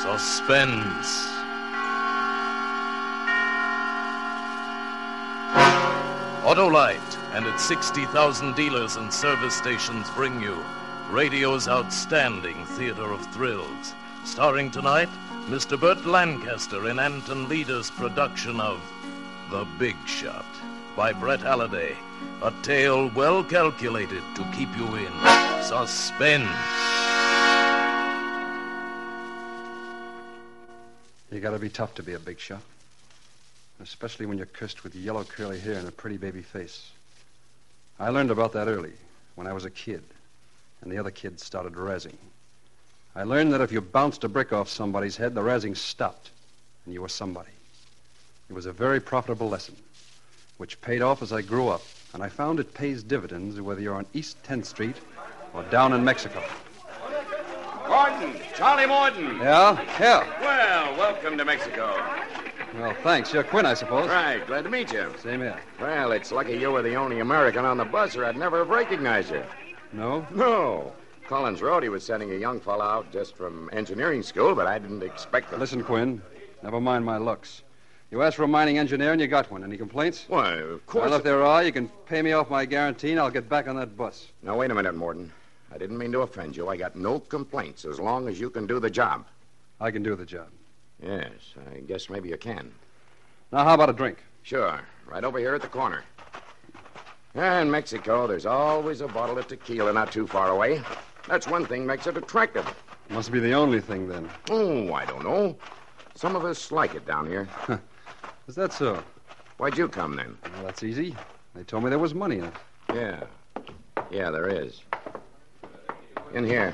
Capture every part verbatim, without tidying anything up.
Suspense. Autolite and its sixty thousand dealers and service stations bring you radio's outstanding theater of thrills. Starring tonight, Mister Burt Lancaster in Anton Leader's production of The Big Shot by Brett Halliday. A tale well calculated to keep you in suspense. You gotta be tough to be a big shot. Especially when you're cursed with yellow curly hair and a pretty baby face. I learned about that early, when I was a kid, and the other kids started razzing. I learned that if you bounced a brick off somebody's head, the razzing stopped, and you were somebody. It was a very profitable lesson, which paid off as I grew up, and I found it pays dividends whether you're on East tenth Street or down in Mexico. Morton! Charlie Morton! Yeah? Yeah. Well, welcome to Mexico. Well, thanks. You're Quinn, I suppose. Right, glad to meet you. Same here. Well, it's lucky you were the only American on the bus, or I'd never have recognized you. No? No. Collins Road, he was sending a young fellow out just from engineering school, but I didn't expect him. Listen, Quinn, never mind my looks. You asked for a mining engineer, and you got one. Any complaints? Why, of course... Well, if there are, you can pay me off my guarantee, and I'll get back on that bus. Now, wait a minute, Morton. I didn't mean to offend you. I got no complaints as long as you can do the job. I can do the job. Yes, I guess maybe you can. Now, how about a drink? Sure. Right over here at the corner. In Mexico, there's always a bottle of tequila not too far away. That's one thing makes it attractive. Must be the only thing, then. Oh, I don't know. Some of us like it down here. Is that so? Why'd you come, then? Well, that's easy. They told me there was money in it. Yeah. Yeah, there is. In here.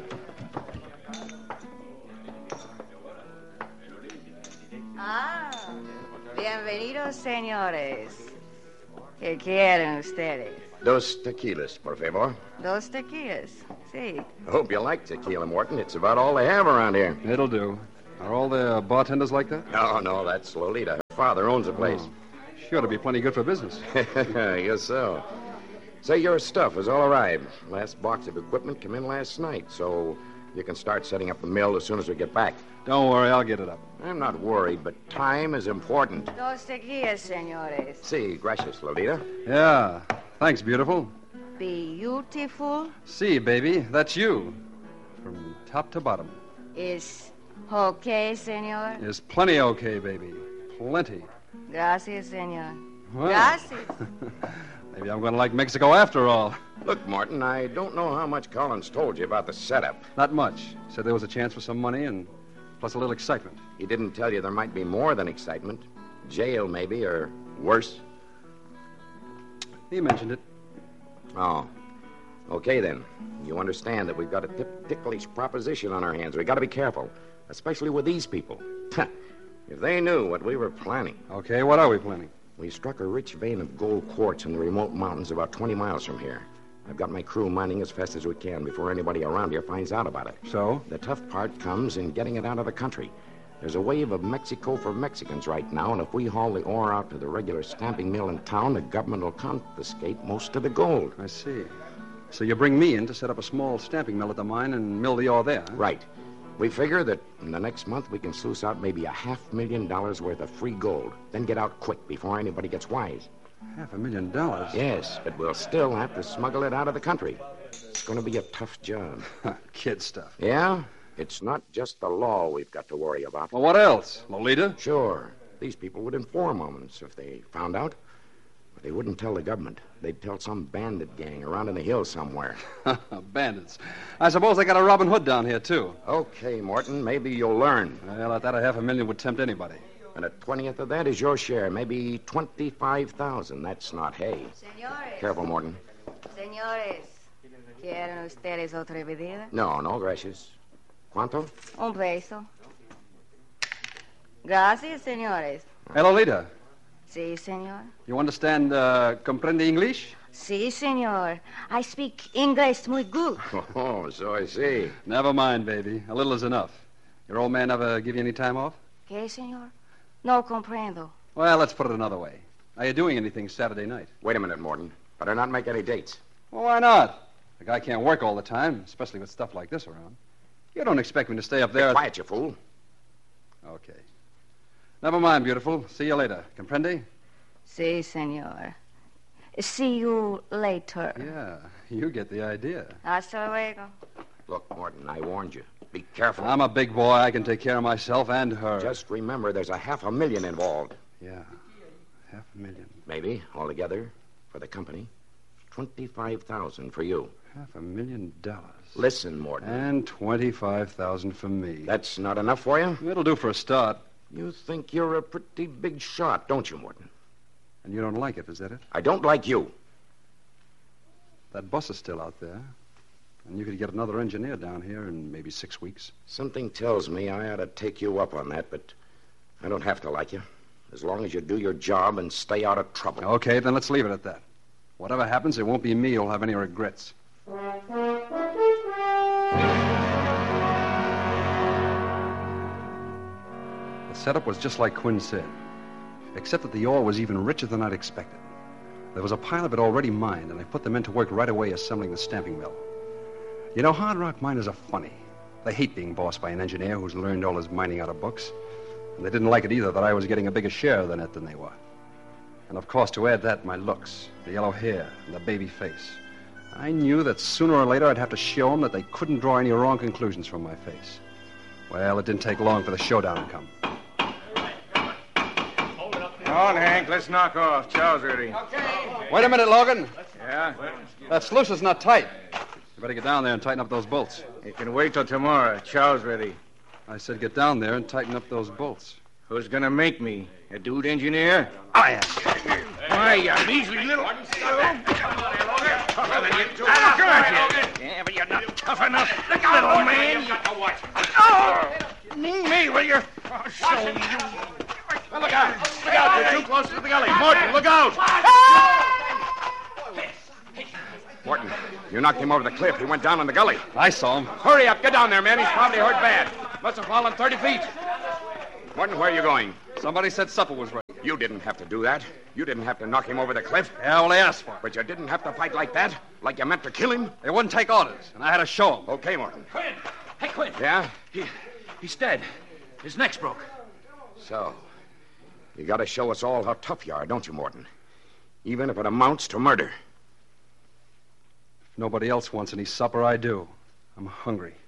Ah, bienvenidos, señores. ¿Qué quieren ustedes? Dos tequilas, por favor. Dos tequilas, sí. I hope you like tequila, Morton. It's about all they have around here. It'll do. Are all the bartenders like that? No, no, that's Lolita. Her father owns the place. Oh, she ought to be plenty good for business. Guess so. Say, your stuff has all arrived. Last box of equipment came in last night, so you can start setting up the mill as soon as we get back. Don't worry, I'll get it up. I'm not worried, but time is important. Dos tequilas, señores. Sí, gracias, Lolita. Yeah. Thanks, beautiful. Beautiful See, baby, that's you. From top to bottom. is okay, señor. Is plenty okay, baby. Plenty. Gracias, señor. Well. Gracias. Maybe I'm going to like Mexico after all. Look, Martin, I don't know how much Collins told you about the setup. Not much. Said there was a chance for some money and plus a little excitement. He didn't tell you there might be more than excitement. Jail, maybe, or worse. He mentioned it. Oh. Okay, then. You understand that we've got a tip- ticklish proposition on our hands. We've got to be careful, especially with these people. If they knew what we were planning. Okay, what are we planning? We struck a rich vein of gold quartz in the remote mountains about twenty miles from here. I've got my crew mining as fast as we can before anybody around here finds out about it. So? The tough part comes in getting it out of the country. There's a wave of Mexico for Mexicans right now, and if we haul the ore out to the regular stamping mill in town, the government will confiscate most of the gold. I see. So you bring me in to set up a small stamping mill at the mine and mill the ore there, huh? Right. We figure that in the next month we can sluice out maybe a half million dollars worth of free gold. Then get out quick before anybody gets wise. Half a million dollars? Yes, but we'll still have to smuggle it out of the country. It's going to be a tough job. Kid stuff. Yeah? It's not just the law we've got to worry about. Well, what else? Lolita? Sure. These people would inform on us if they found out. But they wouldn't tell the government. They'd tell some bandit gang around in the hills somewhere. Bandits. I suppose they got a Robin Hood down here, too. Okay, Morton, maybe you'll learn. Well, at that, a half a million would tempt anybody. And a twentieth of that is your share, maybe twenty-five thousand. That's not hay. Señores. Careful, Morton. Señores, ¿quieren ustedes otra bebida? No, no, gracias. ¿Cuánto? Un peso. Gracias, señores. Hey, Lolita, Sí, señor. you understand, uh, comprende English? Sí, señor. I speak English muy good. Oh, so I see. Never mind, baby. A little is enough. Your old man ever give you any time off? ¿Qué, señor? No comprendo. Well, let's put it another way. Are you doing anything Saturday night? Wait a minute, Morton. Better not make any dates. Well, why not? The guy can't work all the time, especially with stuff like this around. You don't expect me to stay up there... Be quiet, you fool. Okay. Never mind, beautiful. See you later. Comprende? Si, senor. See you later. Yeah, you get the idea. Hasta luego. Look, Morton, I warned you. Be careful. I'm a big boy. I can take care of myself and her. Just remember there's a half a million involved. Yeah, half a million. Maybe, altogether, for the company. twenty-five thousand for you. Half a million dollars. Listen, Morton. And twenty-five thousand for me. That's not enough for you? It'll do for a start. You think you're a pretty big shot, don't you, Morton? And you don't like it, is that it? I don't like you. That bus is still out there. And you could get another engineer down here in maybe six weeks. Something tells me I ought to take you up on that, but I don't have to like you. As long as you do your job and stay out of trouble. Okay, then let's leave it at that. Whatever happens, it won't be me who'll have any regrets. The setup was just like Quinn said, except that the ore was even richer than I'd expected. There was a pile of it already mined, and I put the men to work right away assembling the stamping mill. You know, hard rock miners are funny. They hate being bossed by an engineer who's learned all his mining out of books. And they didn't like it either that I was getting a bigger share of the net than they were. And of course, to add that, my looks, the yellow hair, and the baby face. I knew that sooner or later I'd have to show them that they couldn't draw any wrong conclusions from my face. Well, it didn't take long for the showdown to come. Come on, Hank, let's knock off. Chow's ready. Wait a minute, Logan. Yeah? That sluice is not tight. You better get down there and tighten up those bolts. You can wait till tomorrow. Chow's ready. I said get down there and tighten up those bolts. Who's gonna make me? A dude engineer? I am. Why, you measly little... Tougher than you two. Yeah, but you're not tough enough, little man. You got to watch. Oh! Me, will you? I'll show you. Well, look out. Look out. You're too close to the gully. Morton, look out. Morton, you knocked him over the cliff. He went down in the gully. I saw him. Hurry up. Get down there, man. He's probably hurt bad. Must have fallen thirty feet. Morton, where are you going? Somebody said supper was ready. You didn't have to do that. You didn't have to knock him over the cliff. Yeah, well, they asked for it. But you didn't have to fight like that? Like you meant to kill him? They wouldn't take orders, and I had to show them. Okay, Morton. Quinn! Hey, Quinn! Yeah? He, he's dead. His neck's broke. So, you got to show us all how tough you are, don't you, Morton? Even if it amounts to murder. If nobody else wants any supper, I do. I'm hungry.